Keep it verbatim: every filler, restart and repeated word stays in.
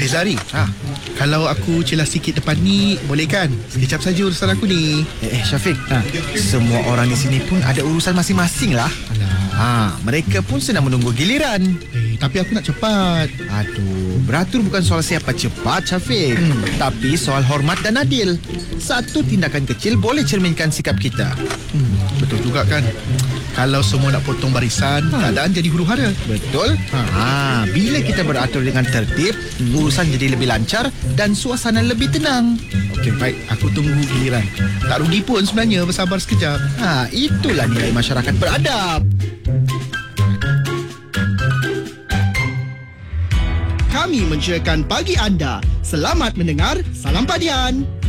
Eh Zari, Ha. kalau aku celah sikit depan ni, boleh kan? Sekejap saja urusan aku ni. Eh, eh Syafiq, ha. Semua orang di sini pun ada urusan masing-masing lah. Alah. Ha, mereka pun sedang menunggu giliran. Eh, tapi aku nak cepat. Aduh, beratur bukan soal siapa cepat, Syafiq, hmm. tapi soal hormat dan adil. Satu tindakan kecil boleh cerminkan sikap kita. Hmm, betul juga kan. Kalau semua nak potong barisan, ha. keadaan jadi huru-hara. Betul? Ha. ha, bila kita beratur dengan tertib, urusan jadi lebih lancar dan suasana lebih tenang. Okey, baik. Aku tunggu giliran. Tak rugi pun sebenarnya bersabar sekejap. Ha, itulah nilai masyarakat beradab. Kami menciakan pagi anda. Selamat mendengar Salam Padian.